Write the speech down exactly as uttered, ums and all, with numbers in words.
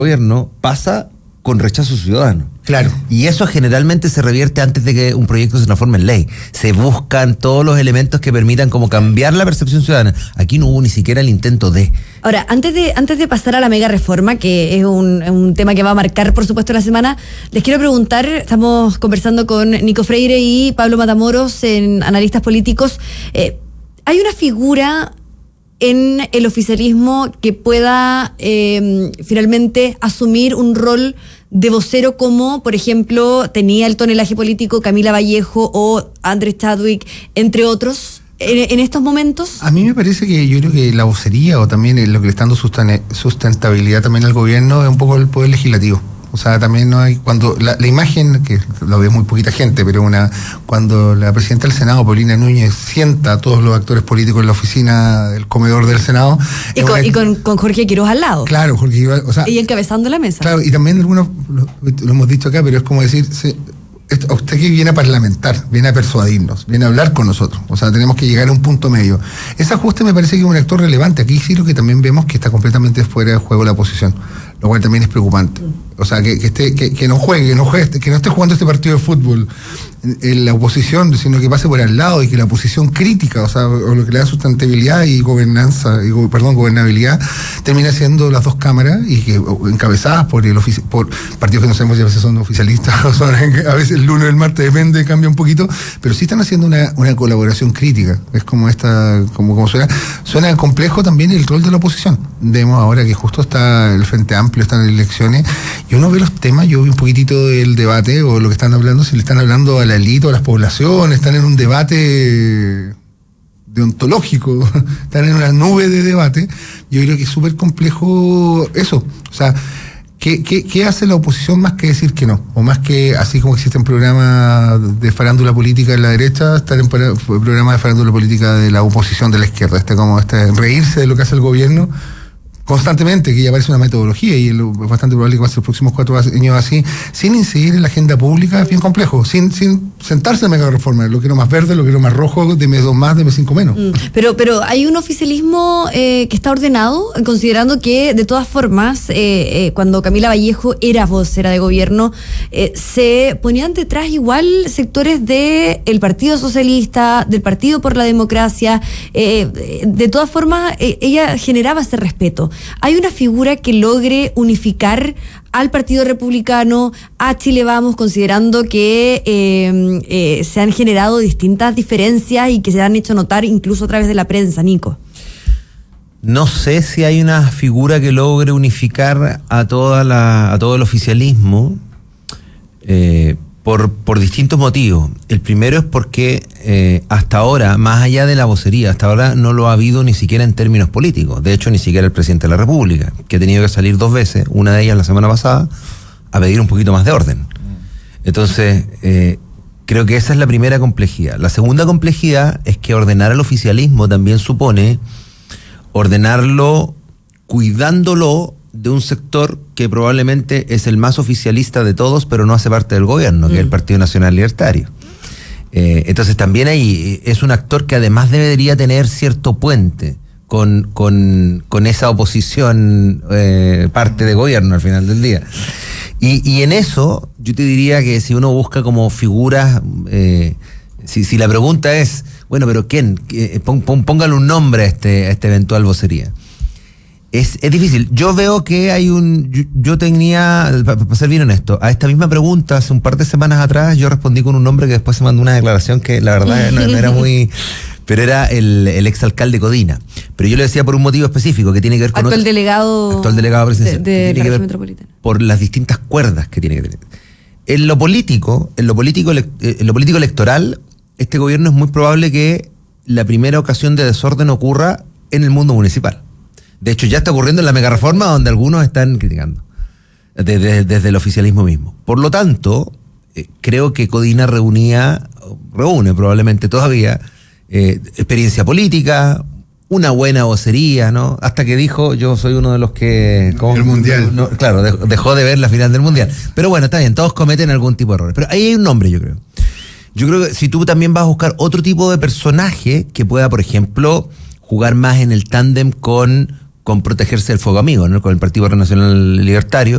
gobierno pasa con rechazo ciudadano. Claro. Y eso generalmente se revierte antes de que un proyecto se transforme en ley. Se buscan todos los elementos que permitan como cambiar la percepción ciudadana. Aquí no hubo ni siquiera el intento de... Ahora, antes de antes de pasar a la mega reforma, que es un, un tema que va a marcar, por supuesto, la semana, les quiero preguntar, estamos conversando con Nico Freire y Pablo Matamoros, en analistas políticos. Eh, ¿hay una figura en el oficialismo que pueda eh, finalmente asumir un rol de vocero como, por ejemplo, tenía el tonelaje político Camila Vallejo o Andrés Chadwick, entre otros, en, en estos momentos? A mí me parece que yo creo que la vocería o también lo que le está dando sustentabilidad también al gobierno es un poco el poder legislativo. O sea, también no hay, cuando la, la imagen, que lo ve muy poquita gente, pero una cuando la presidenta del Senado, Paulina Núñez, sienta a todos los actores políticos en la oficina del comedor del Senado. Y, con, una, y con, con Jorge Quiroz al lado. Claro, Jorge Quiroz, o sea. Y encabezando la mesa. Claro, y también algunos, lo, lo hemos dicho acá, pero es como decir, se, a usted que viene a parlamentar, viene a persuadirnos, viene a hablar con nosotros. O sea, tenemos que llegar a un punto medio. Ese ajuste me parece que es un actor relevante. Aquí sí lo que también vemos que está completamente fuera de juego la oposición, lo cual también es preocupante. O sea, que, que esté, que, que no juegue, que no juegue, que no esté jugando este partido de fútbol en, en la oposición, sino que pase por al lado y que la oposición crítica, o sea, o lo que le da sustentabilidad y gobernanza, y, perdón, gobernabilidad, termina siendo las dos cámaras y que encabezadas por el ofici- por partidos que no sabemos si a veces son oficialistas, o son, a veces el lunes o el martes depende, cambia un poquito, pero sí están haciendo una, una colaboración crítica. Es como esta, como, como suena, suena complejo también el rol de la oposición. Vemos ahora que justo está el Frente Amplio, están en elecciones, y uno ve los temas, yo vi un poquitito del debate, o lo que están hablando, si le están hablando a la élite o a las poblaciones, están en un debate deontológico, están en una nube de debate. Yo creo que es súper complejo eso. O sea, ¿qué, qué, ¿qué hace la oposición más que decir que no? O más que, así como existen programas de farándula política en la derecha, estar en programas de farándula política de la oposición de la izquierda, este como este reírse de lo que hace el gobierno constantemente, que ya parece una metodología y es bastante probable que va a ser los próximos cuatro años así, sin incidir en la agenda pública, es bien complejo, sin sin sentarse en la mega reforma, lo quiero más verde, lo quiero más rojo, deme dos más, deme cinco menos. Mm, pero pero hay un oficialismo eh, que está ordenado, considerando que de todas formas, eh, eh, cuando Camila Vallejo era vocera de gobierno, eh, se ponían detrás igual sectores del Partido Socialista, del Partido por la Democracia, eh, de todas formas, eh, ella generaba ese respeto. ¿Hay una figura que logre unificar al Partido Republicano, a Chile Vamos, considerando que eh, eh, se han generado distintas diferencias y que se han hecho notar incluso a través de la prensa, Nico? No sé si hay una figura que logre unificar a toda la, a todo el oficialismo eh, por, por distintos motivos. El primero es porque eh, hasta ahora, más allá de la vocería, hasta ahora no lo ha habido ni siquiera en términos políticos. De hecho, ni siquiera el presidente de la República, que ha tenido que salir dos veces, una de ellas la semana pasada, a pedir un poquito más de orden. Entonces, eh, creo que esa es la primera complejidad. La segunda complejidad es que ordenar al oficialismo también supone ordenarlo cuidándolo de un sector que probablemente es el más oficialista de todos, pero no hace parte del gobierno, que mm. es el Partido Nacional Libertario. Eh, entonces también ahí es un actor que además debería tener cierto puente con, con, con esa oposición eh, parte de gobierno al final del día. Y, y en eso yo te diría que si uno busca como figuras, eh, si, si la pregunta es, bueno, pero ¿quién? Pon, pon, póngale un nombre a este, a este eventual vocería. Es, es difícil. Yo veo que hay un... Yo, yo tenía, para ser bien honesto, a esta misma pregunta hace un par de semanas atrás yo respondí con un nombre que después se mandó una declaración que la verdad no, no era muy... Pero era el, el exalcalde Codina. Pero yo le decía por un motivo específico que tiene que ver con... Actual otro, delegado... Actual delegado presidencial. De, de que tiene la que ver metropolitana. Por las distintas cuerdas que tiene que tener. En lo político, en lo político, en lo político electoral, este gobierno es muy probable que la primera ocasión de desorden ocurra en el mundo municipal. De hecho, ya está ocurriendo en la megareforma donde algunos están criticando, desde, desde el oficialismo mismo. Por lo tanto, eh, creo que Codina reunía, reúne probablemente todavía, eh, experiencia política, una buena vocería, ¿no? Hasta que dijo, yo soy uno de los que... Con, el Mundial. No, claro, dejó, dejó de ver la final del Mundial. Pero bueno, está bien, todos cometen algún tipo de errores. Pero ahí hay un nombre, yo creo. Yo creo que si tú también vas a buscar otro tipo de personaje que pueda, por ejemplo, jugar más en el tándem con... con protegerse del fuego amigo, ¿no? Con el Partido Nacional Libertario.